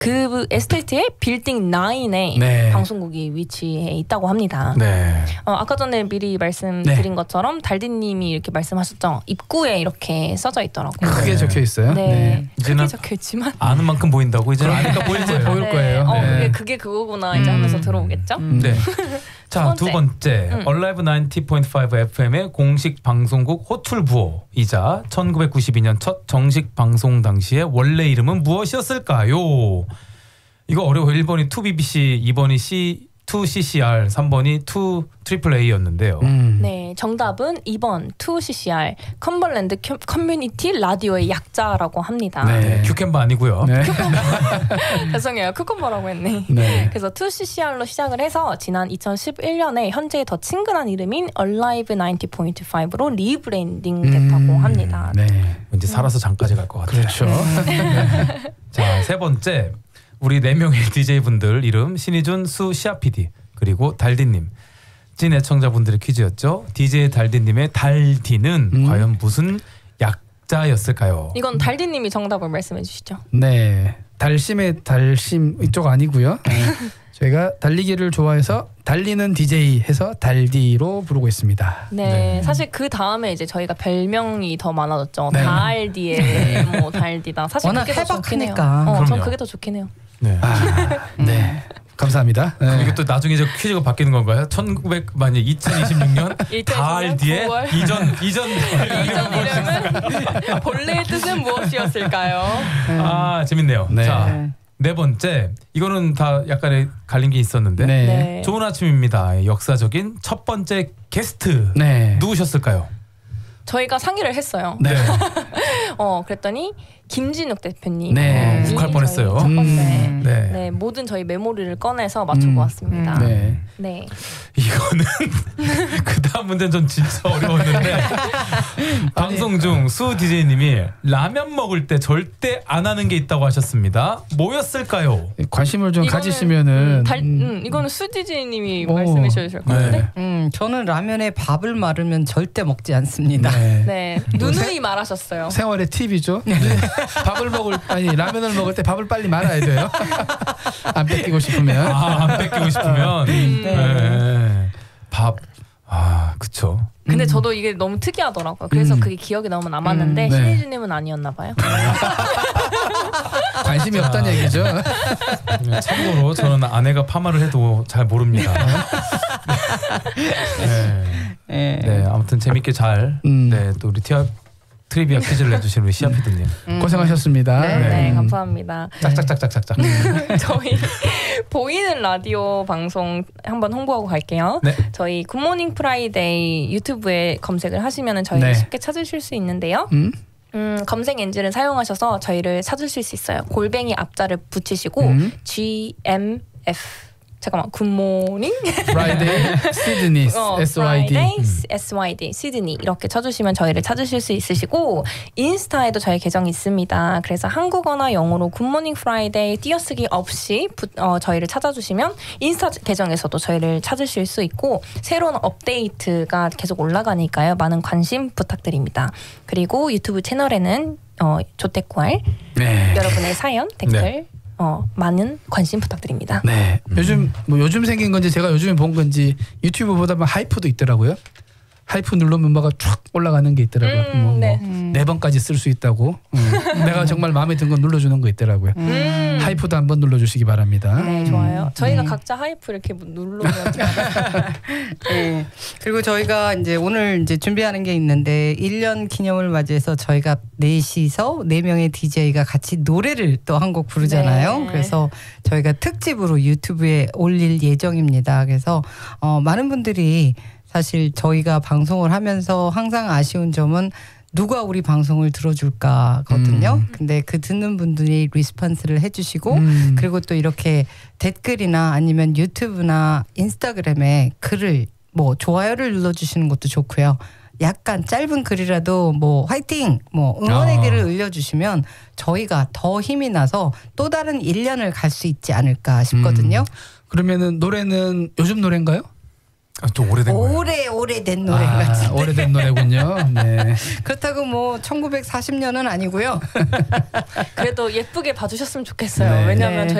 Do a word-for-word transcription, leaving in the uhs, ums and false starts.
그 에스테이트의 빌딩 나인에 네. 방송국이 위치해 있다고 합니다. 네. 어, 아까 전에 미리 말씀드린 네. 것처럼 달디님이 이렇게 말씀하셨죠. 입구에 이렇게 써져 있더라고요. 크게 네. 적혀 있어요. 네, 네. 크게 적혀 있지만 아는 만큼 보인다고 이제 아니까 보일 거예요. 보일 네. 거예요. 어, 네. 그게, 그게 그거구나 이제 음. 하면서 들어오겠죠. 음. 네. 자, 두 두 번째, 음. 얼라이브 나인티 포인트 파이브 에프엠의 공식 방송국 호출부호이자 천구백구십이 년 첫 정식 방송 당시의 원래 이름은 무엇이었을까요? 이거 어려워. 일 번이 투 비비씨, 이 번이 C, 투 씨씨알, 삼 번이 투 트리플 A였는데요. 음. 네, 정답은 이 번 투 씨씨알 컴벌랜드 커뮤니티 라디오의 약자라고 합니다. 네. 네, 큐캔버 아니고요. 네. 죄송해요. 큐컴버라고 했네. 네. 그래서 투 씨씨알로 시작을 해서 지난 이천십일 년에 현재 더 친근한 이름인 Alive 나인티 포인트 파이브로 리브랜딩 됐다고 음. 합니다. 네. 왠지 살아서 장까지 갈 것 같아요. 그렇죠. 네. 자, 세 번째, 우리 네 명의 디제이분들 이름 신희준, 수, 시아 피디 그리고 달디님. 찐 애청자분들의 퀴즈였죠. 디제이 달디님의 달디는 음. 과연 무슨 약자였을까요? 이건 달디님이 정답을 말씀해 주시죠. 네. 달심의 달심 이쪽 아니고요. 네. 저희가 달리기를 좋아해서 달리는 디제이 해서 달디로 부르고 있습니다. 네, 네. 사실 그 다음에 이제 저희가 별명이 더 많아졌죠. 네. 달디에 뭐 달디다. 사실 워낙 그게 더 좋긴 해요. 해박하니까. 어, 전 그럼요. 그게 더 좋긴 해요. 네. 아, 네. 감사합니다. 네. 이게 또 나중에 저 퀴즈가 바뀌는 건가요? 천구백 만약 이천이십육 년 달디에 구월. 이전 이전 이전 이름은 본래의 뜻은 무엇이었을까요? 아, 재밌네요. 네. 자, 네 번째. 이거는 다 약간의 갈린 게 있었는데. 네. 네. 좋은 아침입니다. 역사적인 첫 번째 게스트 네. 누구셨을까요? 저희가 상의를 했어요. 네. 어, 그랬더니 김진욱 대표님. 네. 어, 욱할 이미 뻔했어요. 저희 첫 번째. 음. 네. 네, 모든 저희 메모리를 꺼내서 맞춰보았습니다. 음. 네. 네. 이거는 그 다음 문제는 전 진짜 어려웠는데 방송 중 수 디제이님이 라면 먹을 때 절대 안 하는 게 있다고 하셨습니다. 뭐였을까요? 관심을 좀 이거는, 가지시면은 음, 달, 음, 음, 이거는 수디지님이 오. 말씀해 주실 것 같은데. 네. 음, 저는 라면에 밥을 말으면 절대 먹지 않습니다. 네. 네, 누누이 말하셨어요. 생활의 팁이죠. 밥을 먹을 아니 라면을 먹을 때 밥을 빨리 말아야 돼요. 안 뺏기고 싶으면. 아, 안 뺏기고 싶으면 음. 네. 밥. 아, 그쵸. 근데 음. 저도 이게 너무 특이하더라고요. 그래서 음. 그게 기억에 너무 남았는데 음, 네. 신혜주님은 아니었나 봐요. 관심이 없다는 얘기죠. 참고로 저는 아내가 파마를 해도 잘 모릅니다. 네. 네. 네, 아무튼 재밌게 잘 음. 네, 또 우리 티아 트리비아 퀴즈를 내주신 우리 시아피드님 고생하셨습니다. 네, 네, 음. 감사합니다. 짝짝짝짝짝짝. 저희 보이는 라디오 방송 한번 홍보하고 갈게요. 네. 저희 굿모닝 프라이데이 유튜브에 검색을 하시면 저희 네. 쉽게 찾으실 수 있는데요. 음? 음, 검색 엔진을 사용하셔서 저희를 찾으실 수 있어요. 골뱅이 앞자를 붙이시고 음? 지 엠 에프 잠깐만 굿모닝 프라이데이 시드니 어, 에스 와이 디. Friday, 에스 와이 디 시드니 이렇게 쳐주시면 저희를 찾으실 수 있으시고 인스타에도 저희 계정이 있습니다. 그래서 한국어나 영어로 굿모닝 프라이데이 띄어쓰기 없이 부, 어, 저희를 찾아주시면 인스타 계정에서도 저희를 찾으실 수 있고 새로운 업데이트가 계속 올라가니까요. 많은 관심 부탁드립니다. 그리고 유튜브 채널에는 어, 조태구알 네. 여러분의 사연 댓글 네. 어, 많은 관심 부탁드립니다. 네. 요즘 뭐 요즘 생긴 건지 제가 요즘에 본 건지 유튜브 보다 보면 하이프도 있더라고요. 하이프 누르면 뭐가 쫙 올라가는 게 있더라고요. 음, 뭐, 네. 뭐 네 번까지 쓸 수 있다고. 음. 내가 정말 마음에 든 건 눌러주는 거 있더라고요. 음. 하이프도 한번 눌러주시기 바랍니다. 네, 좋아요. 저희가 음. 각자 하이프 이렇게 누르면 네. 그리고 저희가 이제 오늘 이제 준비하는 게 있는데 일 년 기념을 맞이해서 저희가 넷이서 네 명의 디제이가 같이 노래를 또 한 곡 부르잖아요. 네. 그래서 저희가 특집으로 유튜브에 올릴 예정입니다. 그래서 어, 많은 분들이 사실 저희가 방송을 하면서 항상 아쉬운 점은 누가 우리 방송을 들어줄까거든요. 음. 근데 그 듣는 분들이 리스폰스를 해주시고 음. 그리고 또 이렇게 댓글이나 아니면 유튜브나 인스타그램에 글을 뭐 좋아요를 눌러주시는 것도 좋고요. 약간 짧은 글이라도 뭐 화이팅 뭐 응원의 아. 글을 올려주시면 저희가 더 힘이 나서 또 다른 일 년을 갈 수 있지 않을까 싶거든요. 음. 그러면은 노래는 요즘 노래인가요? 아, 좀 오래된 거예요. 오래 오래된 노래 아, 같은데. 오래된 노래군요. 네. 그렇다고 뭐 천구백사십 년은 아니고요. 그래도 예쁘게 봐주셨으면 좋겠어요. 네. 왜냐하면 네.